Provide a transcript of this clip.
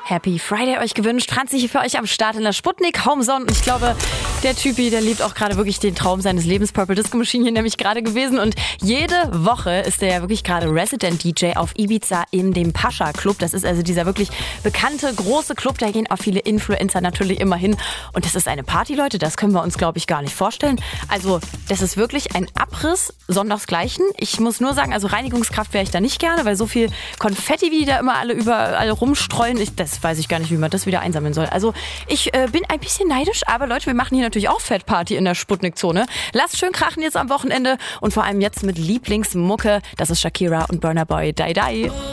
Happy Friday euch gewünscht. Franzi hier für euch am Start in der Sputnik Homezone. Und ich glaube, der Typi, der lebt auch gerade wirklich den Traum seines Lebens. Purple Disco Machine hier nämlich gerade gewesen. Und jede Woche ist er ja wirklich gerade Resident DJ auf Ibiza in dem Pascha Club. Das ist also dieser wirklich bekannte, große Club. Da gehen auch viele Influencer natürlich immer hin. Und das ist eine Party, Leute. Das können wir uns, glaube ich, gar nicht vorstellen. Also, das ist wirklich ein Abriss sondersgleichen. Ich muss nur sagen, also Reinigungskraft wäre ich da nicht gerne, weil so viel Konfetti, wie die da immer alle überall rumstreuen, das weiß ich gar nicht, wie man das wieder einsammeln soll. Also ich bin ein bisschen neidisch, aber Leute, wir machen hier natürlich auch Fettparty in der Sputnik-Zone. Lasst schön krachen jetzt am Wochenende und vor allem jetzt mit Lieblingsmucke. Das ist Shakira und Burna Boy. Die Die.